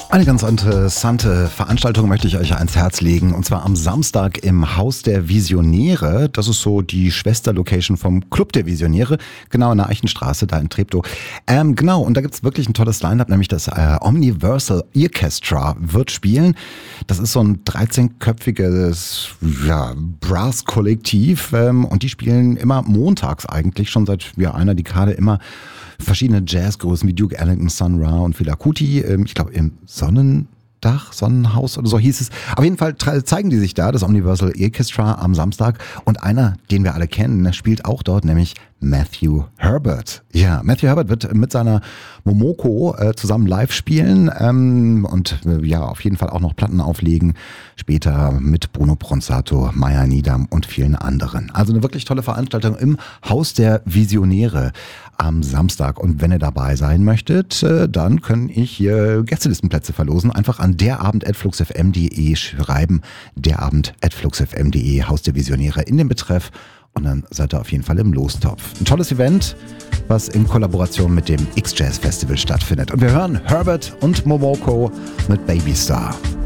Eine ganz interessante Veranstaltung möchte ich euch ans Herz legen, und zwar am Samstag im Haus der Visionäre. Das ist so die Schwesterlocation vom Club der Visionäre, genau in der Eichenstraße, da in Treptow. Genau, und da gibt's wirklich ein tolles Line-Up, nämlich das Omniversal Orchestra wird spielen. Das ist so ein 13-köpfiges Brass-Kollektiv, und die spielen immer montags eigentlich, schon seit einer Dekade immer verschiedene Jazzgrößen wie Duke Ellington, Sun Ra und Fela Kuti, ich glaube im Sonnenhaus oder so hieß es. Auf jeden Fall zeigen die sich da, das Omniversal Orchestra am Samstag, und einer, den wir alle kennen, spielt auch dort, nämlich Matthew Herbert. Ja, Matthew Herbert wird mit seiner Momoko zusammen live spielen und auf jeden Fall auch noch Platten auflegen. Später mit Bruno Bronzato, Maya Nidam und vielen anderen. Also eine wirklich tolle Veranstaltung im Haus der Visionäre am Samstag. Und wenn ihr dabei sein möchtet, dann kann ich hier Gästelistenplätze verlosen. Einfach an derabend@fluxfm.de schreiben. derabend@fluxfm.de, Haus der Visionäre in den Betreff. Und dann seid ihr auf jeden Fall im Lostopf. Ein tolles Event, was in Kollaboration mit dem X-Jazz Festival stattfindet. Und wir hören Herbert und Momoko mit Baby Star.